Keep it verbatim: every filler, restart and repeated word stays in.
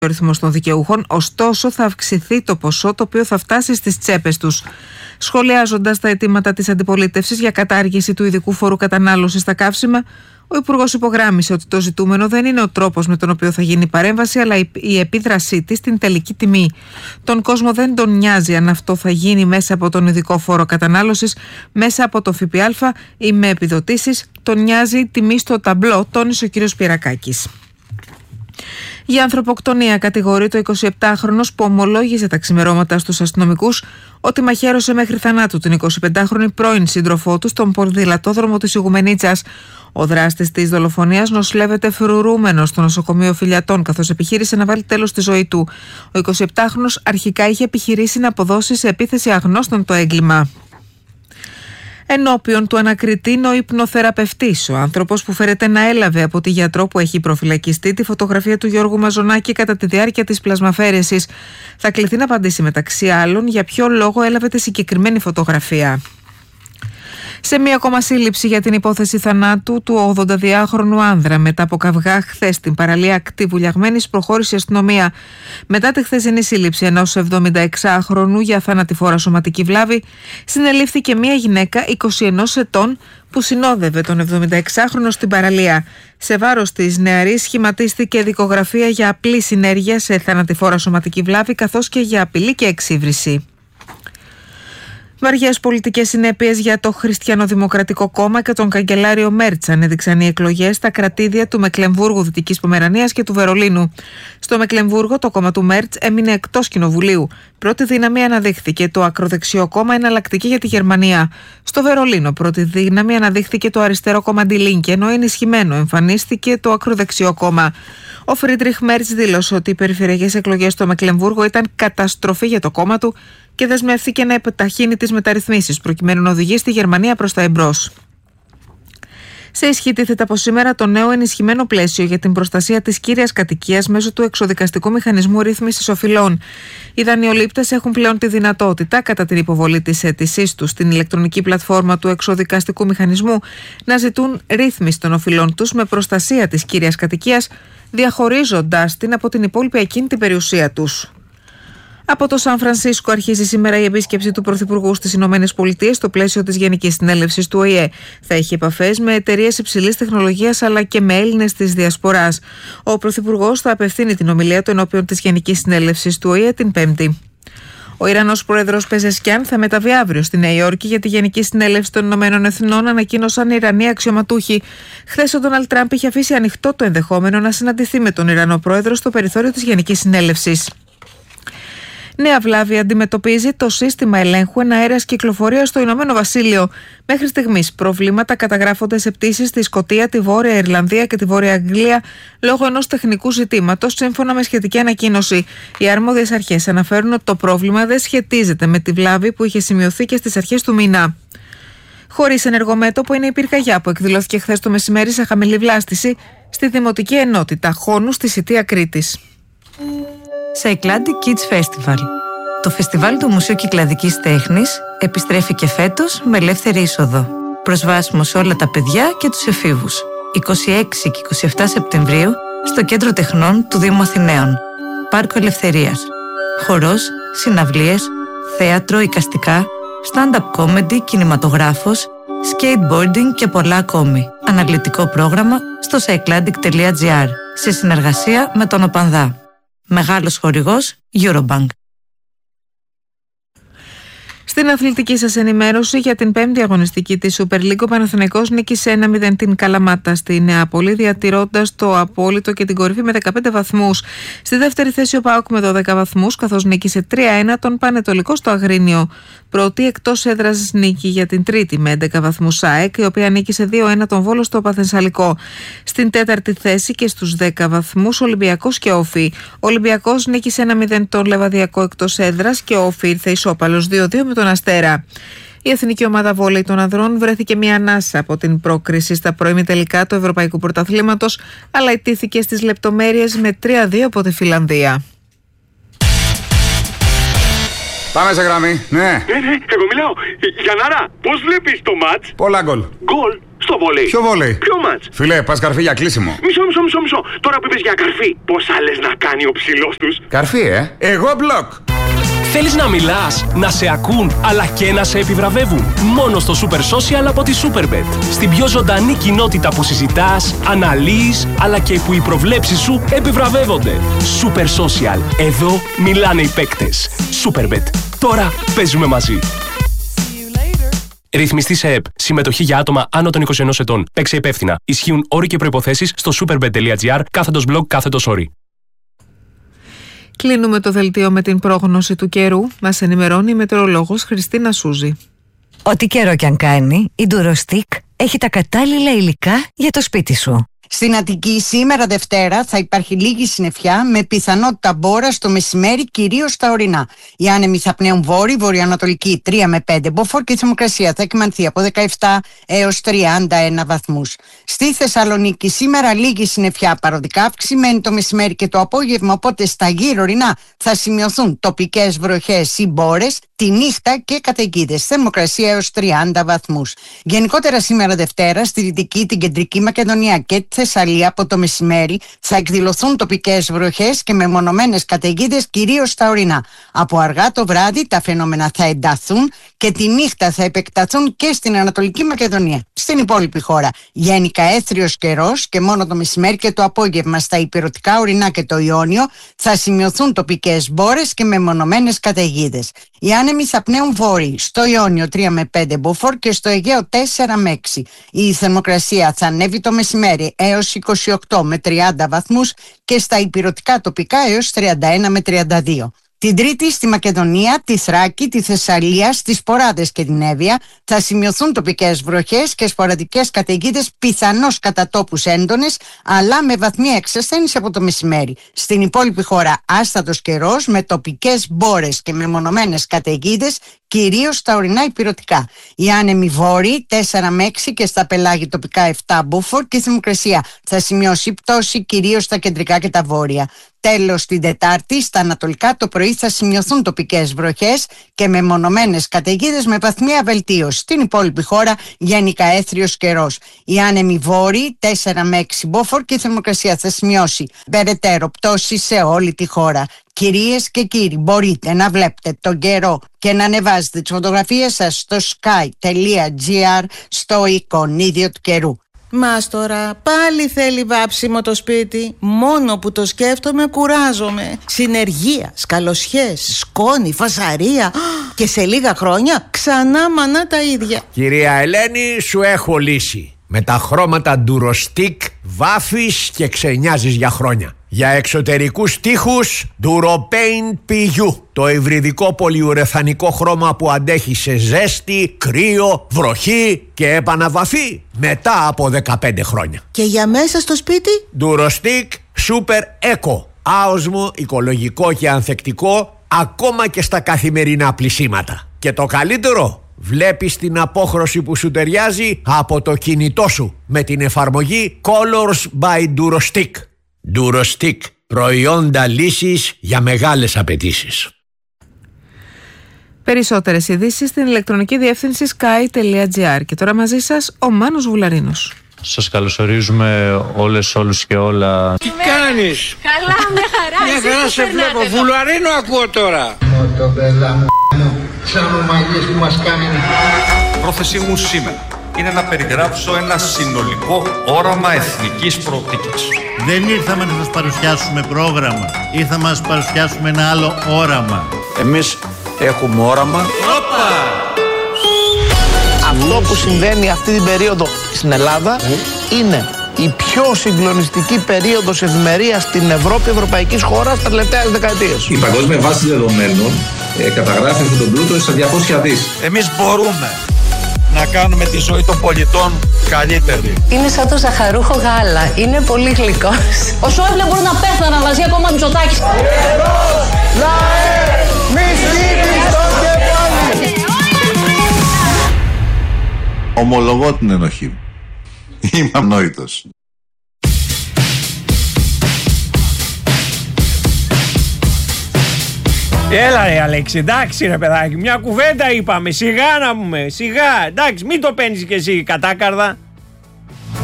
ο αριθμός των δικαιούχων, ωστόσο θα αυξηθεί το ποσό το οποίο θα φτάσει στις τσέπες τους. Σχολιάζοντας τα αιτήματα της αντιπολίτευσης για κατάργηση του ειδικού φόρου κατανάλωσης στα καύσιμα, ο Υπουργός υπογράμμισε ότι το ζητούμενο δεν είναι ο τρόπος με τον οποίο θα γίνει η παρέμβαση, αλλά η επίδρασή της στην τελική τιμή. Τον κόσμο δεν τον νοιάζει αν αυτό θα γίνει μέσα από τον ειδικό φόρο κατανάλωσης, μέσα από το ΦΠΑ ή με επιδοτήσεις. Τον νοιάζει η τιμή στο ταμπλό, τόνισε ο κ. Σπυρακάκης. Για ανθρωποκτονία κατηγορείται ο εικοσιεπτάχρονος που ομολόγησε τα ξημερώματα στους αστυνομικούς ότι μαχαίρωσε μέχρι θανάτου την εικοσιπεντάχρονη πρώην σύντροφό του στον ποδηλατόδρομο της Ιγουμενίτσας. Ο δράστης της δολοφονίας νοσηλεύεται φρουρούμενος στο νοσοκομείο Φιλιατών, καθώς επιχείρησε να βάλει τέλος στη ζωή του. Ο εικοσιεπτάχρονος αρχικά είχε επιχειρήσει να αποδώσει σε επίθεση αγνώστων το έγκλημα. Ενώπιον του ανακριτή είναι ο υπνοθεραπευτής, ο άνθρωπος που φέρεται να έλαβε από τη γιατρό που έχει προφυλακιστεί τη φωτογραφία του Γιώργου Μαζονάκη κατά τη διάρκεια της πλασμαφέρεσης. Θα κληθεί να απαντήσει μεταξύ άλλων για ποιο λόγο έλαβε τη συγκεκριμένη φωτογραφία. Σε μία ακόμα σύλληψη για την υπόθεση θανάτου του ογδονταδυάχρονου άνδρα μετά από καυγά χθες στην παραλία Ακτή Βουλιαγμένης, προχώρησε η αστυνομία. Μετά τη χθεσινή σύλληψη ενός εβδομηνταεξάχρονου για θανατηφόρα σωματική βλάβη, συνελήφθηκε μία γυναίκα είκοσι ενός ετών που συνόδευε τον εβδομηνταεξάχρονο στην παραλία. Σε βάρος της νεαρής σχηματίστηκε δικογραφία για απλή συνέργεια σε θανατηφόρα σωματική βλάβη, καθώς και για απειλή και εξύβριση. Βαριές πολιτικές συνέπειες για το Χριστιανοδημοκρατικό Κόμμα και τον καγκελάριο Μέρτς ανέδειξαν οι εκλογές στα κρατήδια του Μεκλεμβούργου, Δυτικής Πομερανίας και του Βερολίνου. Στο Μεκλεμβούργο το κόμμα του Μέρτς έμεινε εκτός κοινοβουλίου. Πρώτη δύναμη αναδείχθηκε το ακροδεξιό κόμμα Εναλλακτική για τη Γερμανία. Στο Βερολίνο πρώτη δύναμη αναδείχθηκε το αριστερό κόμμα Die Linke, ενώ ενισχυμένο εμφανίστηκε το ακροδεξιό κόμμα. Ο Φρίντριχ Μέρτς δήλωσε ότι οι περιφερειακές εκλογές στο Μεκλεμβούργο ήταν καταστροφή για το κόμμα του και δεσμεύθηκε να επιταχύνει τις μεταρρυθμίσεις προκειμένου να οδηγήσει τη Γερμανία προς τα εμπρός. Σε ισχύ τίθεται από σήμερα το νέο ενισχυμένο πλαίσιο για την προστασία της κύριας κατοικίας μέσω του εξοδικαστικού μηχανισμού ρύθμισης οφειλών. Οι δανειολήπτες έχουν πλέον τη δυνατότητα, κατά την υποβολή της αίτησής τους στην ηλεκτρονική πλατφόρμα του εξοδικαστικού μηχανισμού, να ζητούν ρύθμιση των οφειλών τους με προστασία της κύριας κατοικίας, διαχωρίζοντας την από την υπόλοιπη ακίνητη περιουσία τους. Από το Σαν Φρανσίσκο αρχίζει σήμερα η επίσκεψη του Πρωθυπουργού στις Ηνωμένες Πολιτείες στο πλαίσιο της Γενικής Συνέλευσης του Ο Η Ε. Θα έχει επαφές με εταιρείες υψηλής τεχνολογίας αλλά και με Έλληνες της Διασποράς. Ο Πρωθυπουργός θα απευθύνει την ομιλία του ενώπιον της Γενικής Συνέλευσης του Ο Η Ε την Πέμπτη. Ο Ιρανός πρόεδρος Πεζεσκιάν θα μεταβεί αύριο στη Νέα Υόρκη για τη Γενική Συνέλευση των Ηνωμένων Εθνών, ανακοίνωσαν οι Ιρανοί αξιωματούχοι. Χθες ο Ντόναλντ Τραμπ είχε αφήσει ανοιχτό το ενδεχόμενο να συναντηθεί με τον Ιρανό πρόεδρο στο περιθώριο της Γενικής Συνέλευσης. Νέα βλάβη αντιμετωπίζει το σύστημα ελέγχου εναέρειας κυκλοφορίας στο Ηνωμένο Βασίλειο. Μέχρι στιγμής προβλήματα καταγράφονται σε πτήσεις στη Σκωτία, τη Βόρεια Ιρλανδία και τη Βόρεια Αγγλία λόγω ενός τεχνικού ζητήματος, σύμφωνα με σχετική ανακοίνωση. Οι αρμόδιες αρχές αναφέρουν ότι το πρόβλημα δεν σχετίζεται με τη βλάβη που είχε σημειωθεί και στις αρχές του μήνα. Χωρίς ενεργομέτωπο είναι η πυρκαγιά που εκδηλώθηκε χθες το μεσημέρι σε χαμηλή βλάστηση στη Δημοτική Ενότητα Χόνου στη Σιτία Κρήτης. Cycladic Kids Festival. Το φεστιβάλ του Μουσείου Κυκλαδικής Τέχνης επιστρέφει και φέτος με ελεύθερη είσοδο. Προσβάσιμο σε όλα τα παιδιά και τους εφήβους. είκοσι έξι και είκοσι επτά Σεπτεμβρίου στο Κέντρο Τεχνών του Δήμου Αθηναίων. Πάρκο Ελευθερίας. Χορός, συναυλίες, θέατρο, εικαστικά, stand-up comedy, κινηματογράφος, skateboarding και πολλά ακόμη. Αναλυτικό πρόγραμμα στο cycladic τελεία τζι άρ σε συνεργασία με τον ΟΠΑΝΔΑ. Μεγάλος χορηγός Eurobank. Στην αθλητική σας ενημέρωση για την πέμπτη αγωνιστική της Super League, ο Παναθηναϊκός νίκησε ένα μηδέν την Καλαμάτα στη Νεάπολη, διατηρώντας το απόλυτο και την κορυφή με δεκαπέντε βαθμούς. Στη δεύτερη θέση ο ΠΑΟΚ με δώδεκα βαθμούς, καθώς νίκησε τρία ένα τον Πανετολικό στο Αγρίνιο. Πρώτη εκτός έδρας νίκη για την τρίτη με έντεκα βαθμούς ΑΕΚ, η οποία νίκησε δύο ένα τον Βόλο στο Παθενσαλικό. Στην τέταρτη θέση και στους δέκα βαθμούς Ολυμπιακός και Όφη. Ο Ολυμπιακός νίκησε ένα μηδέν τον Λεβαδιακό εκτός έδρας και ο Όφη ήρθε ισόπαλος δύο δύο με τον Αστέρα. Η εθνική ομάδα βόλεϊ των ανδρών βρέθηκε μια ανάσα από την πρόκριση στα προημιτελικά του Ευρωπαϊκού Πρωταθλήματος, αλλά ιτήθηκε στις λεπτομέρειες με τρία δύο από τη Φιλανδία. Πάμε σε γραμμή, ναι. Ναι, ναι, εγώ μιλάω. Γιαννάρα, πώς βλέπεις το μάτς? Πολλά γκολ. Γκολ στο βολέι. Ποιο βολέι? Ποιο μάτς? Φιλέ, πας καρφί για κλείσιμο. Μισό, μισό, μισό, μισό. Τώρα που είπες για καρφί, πώς άλλες να κάνει ο ψηλός τους? Καρφί, ε. Εγώ μπλοκ. Θέλεις να μιλάς, να σε ακούν, αλλά και να σε επιβραβεύουν? Μόνο στο Super Social από τη Superbet. Στην πιο ζωντανή κοινότητα που συζητάς, αναλύεις, αλλά και που οι προβλέψεις σου επιβραβεύονται. Super Social. Εδώ μιλάνε οι παίκτες. Superbet. Τώρα παίζουμε μαζί. Ρυθμιστή σε ΕΠ. Συμμετοχή για άτομα άνω των είκοσι ενός ετών. Παίξε υπεύθυνα. Ισχύουν όροι και προϋποθέσεις στο superbet.gr κάθετος blog κάθετος όροι. Κλείνουμε το δελτίο με την πρόγνωση του καιρού. Μας ενημερώνει η μετεωρολόγος Χριστίνα Σούζη. Ό,τι καιρό κι αν κάνει, η Durostick έχει τα κατάλληλα υλικά για το σπίτι σου. Στην Αττική σήμερα Δευτέρα θα υπάρχει λίγη συννεφιά με πιθανότητα μπόρα στο μεσημέρι, κυρίως στα ορεινά. Οι άνεμοι θα πνέουν βόρειοι, βορειοανατολική τρία με πέντε μποφόρ και η θερμοκρασία θα εκμανθεί από δεκαεπτά έως τριάντα ένα βαθμούς. Στη Θεσσαλονίκη σήμερα λίγη συννεφιά, παροδικά αυξημένη το μεσημέρι και το απόγευμα, οπότε στα γύρω ορεινά θα σημειωθούν τοπικές βροχές ή μπόρες τη νύχτα και καταιγίδες. Θερμοκρασία έως τριάντα βαθμούς. Γενικότερα σήμερα Δευτέρα στη Δυτική, την Κεντρική Μακεδονία και τη Θεσσαλία από το μεσημέρι θα εκδηλωθούν τοπικές βροχές και μεμονωμένες καταιγίδες κυρίως στα ορεινά. Από αργά το βράδυ τα φαινόμενα θα ενταθούν και τη νύχτα θα επεκταθούν και στην Ανατολική Μακεδονία. Στην υπόλοιπη χώρα γενικά έθριος καιρός και μόνο το μεσημέρι και το απόγευμα στα ηπειρωτικά ορεινά και το Ιόνιο θα σημειωθούν τοπικές μπόρες και μεμονωμένες καταιγίδες. Οι άνεμοι θα πνέουν βόρειοι, στο Ιόνιο τρία με πέντε μποφόρ και στο Αιγαίο τέσσερα με έξι. Η θερμοκρασία θα ανέβει το μεσημέρι έως είκοσι οκτώ με τριάντα βαθμούς και στα ηπειρωτικά τοπικά έως τριάντα ένα με τριάντα δύο. Την Τρίτη στη Μακεδονία, τη Θράκη, τη Θεσσαλία, στις Ποράδες και την Εύβοια θα σημειωθούν τοπικές βροχές και σποραδικές καταιγίδες, πιθανώς κατά τόπους έντονες, αλλά με βαθμία εξασθένηση από το μεσημέρι. Στην υπόλοιπη χώρα άστατος καιρός με τοπικές μπόρες και μεμονωμένες καταιγίδες, κυρίως στα ορεινά ηπειρωτικά. Οι άνεμοι βόρειοι τέσσερα με έξι και στα πελάγη τοπικά επτά μποφόρ και η θερμοκρασία θα σημειώσει πτώση κυρίως στα κεντρικά και τα βόρεια. Τέλος, την Τετάρτη στα ανατολικά το πρωί θα σημειωθούν τοπικές βροχές και μεμονωμένες καταιγίδες με βαθμία βελτίωση. Στην υπόλοιπη χώρα γενικά έθριος καιρός. Οι άνεμοι βόρειοι τέσσερα με έξι μποφόρ και η θερμοκρασία θα σημειώσει περαιτέρω πτώση σε όλη τη χώρα. Κυρίες και κύριοι, μπορείτε να βλέπετε τον καιρό και να ανεβάζετε τις φωτογραφίες σας στο sky.gr στο εικονίδιο του καιρού. Μάστορα, πάλι θέλει βάψιμο το σπίτι. Μόνο που το σκέφτομαι κουράζομαι. Συνεργεία, σκαλοσιές, σκόνη, φασαρία. Και σε λίγα χρόνια ξανά μανά τα ίδια. Κυρία Ελένη, σου έχω λύση. Με τα χρώματα Durostick βάφεις και ξενιάζεις για χρόνια. Για εξωτερικούς τοίχους DuroPaint πι γιου. Το υβριδικό πολυουρεθανικό χρώμα που αντέχει σε ζέστη, κρύο, βροχή και επαναβαφή μετά από δεκαπέντε χρόνια. Και για μέσα στο σπίτι? Durostick Super Eco. Άοσμο, οικολογικό και ανθεκτικό ακόμα και στα καθημερινά πλυσίματα. Και το καλύτερο, βλέπεις την απόχρωση που σου ταιριάζει από το κινητό σου με την εφαρμογή Colors by Durostick. Durostick, προϊόντα λύσης για μεγάλες απαιτήσεις. Περισσότερες ειδήσεις στην ηλεκτρονική διεύθυνση sky.gr. Και τώρα μαζί σας ο Μάνος Βουλαρίνος. Σας καλωσορίζουμε όλες, όλους και όλα. Τι κάνεις? Καλά, μια χαρά. Μια χαρά σε βλέπω. Βουλαρίνο ακούω τώρα. Μοτομπέλα μου, σαν ομαλίες που μας κάνουν. Πρόθεσή μου σήμερα είναι να περιγράψω ένα συνολικό όραμα εθνικής προοπτικής. Δεν ήρθαμε να σας παρουσιάσουμε πρόγραμμα, ήρθαμε να σας παρουσιάσουμε ένα άλλο όραμα. Εμείς έχουμε όραμα. Όπα! Αυτό που συμβαίνει αυτή την περίοδο στην Ελλάδα είναι η πιο συγκλονιστική περίοδος ευημερίας στην Ευρώπη, ευρωπαϊκής χώρας τα τελευταίες δεκαετίες. Η παγκόσμια βάση δεδομένων ε, καταγράφει αυτόν τον πλούτο στα διακόσια δις. Εμείς μπορούμε να κάνουμε τη ζωή των πολιτών καλύτερη. Είναι σαν το ζαχαρούχο γάλα. Είναι πολύ γλυκός. Ο Σόιμπλε μπορεί να πέθανε, αλλά ζει ακόμα Μητσοτάκης. Εδώ, λαέ, μη σκύβεις το κεφάλι. Ομολογώ την ενοχή μου. Είμαι ανόητος. Έλα ρε Αλέξη, εντάξει ρε παιδάκι, μια κουβέντα είπαμε, σιγά να πούμε, σιγά, εντάξει, μην το παίρνεις και εσύ κατάκαρδα.